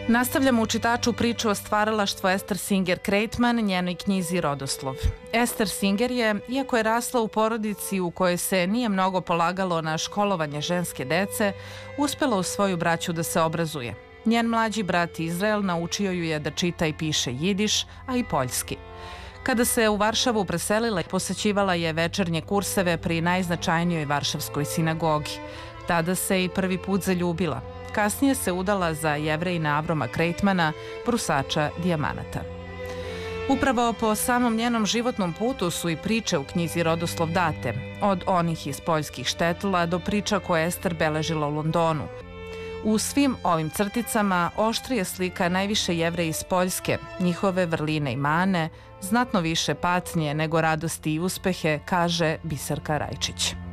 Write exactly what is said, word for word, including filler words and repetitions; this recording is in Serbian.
Nastavljamo u čitaču priču o stvaralaštvu Ester Singer-Kreitman, njenoj knjizi Rodoslov. Ester Singer je, iako je rasla u porodici u kojoj se nije mnogo polagalo na školovanje ženske dece, uspela u svoju braću da se obrazuje. Njen mlađi brat Izrael naučio ju je da čita i piše jidiš, a i poljski. Kada se u Varšavu preselila, posećivala je večernje kurseve pri najznačajnijoj varšavskoj sinagogi. Tada se i prvi put zaljubila. Kasnije se udala za Jevrejina Avroma Kreitmana, brusača dijamanata. Upravo po samom njenom životnom putu su i priče u knjizi Rodoslov date, od onih iz poljskih štetla do priča koje Ester beležila u Londonu. U svim ovim crticama oštri je slika najviše Jevreja iz Poljske, njihove vrline i mane, znatno više patnje nego radosti i uspehe, kaže Biserka Rajčić.